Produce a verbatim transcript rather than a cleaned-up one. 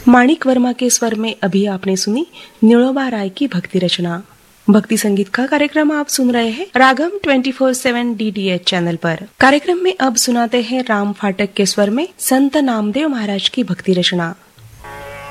माणिक वर्मा के स्वर में अभी आपने सुनी नीलोबा राय की भक्ति रचना। भक्ति संगीत का कार्यक्रम आप सुन रहे हैं रागम twenty four seven D T H channel पर। कार्यक्रम में अब सुनाते हैं राम फाटक के स्वर में संत नामदेव महाराज की भक्ति रचना।